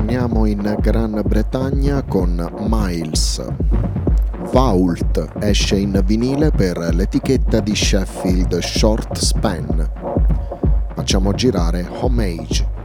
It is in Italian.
torniamo in Gran Bretagna con Miles. Vault esce in vinile per l'etichetta di Sheffield Short Span. Facciamo girare Homage.